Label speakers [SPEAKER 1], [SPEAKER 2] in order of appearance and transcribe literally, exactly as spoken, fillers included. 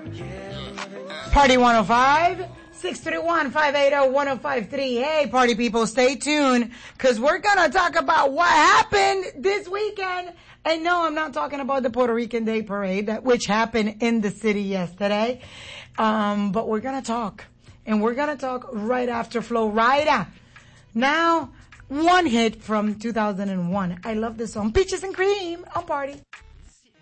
[SPEAKER 1] Party one oh five, six three one, five eight zero, one oh five three. Hey, party people, stay tuned, because we're going to talk about what happened this weekend. And no, I'm not talking about the Puerto Rican Day Parade, that which happened in the city yesterday. Um, but we're going to talk. And we're going to talk right after Flo Rida. Now, one hit from two thousand one. I love this song. Peaches and Cream on Party.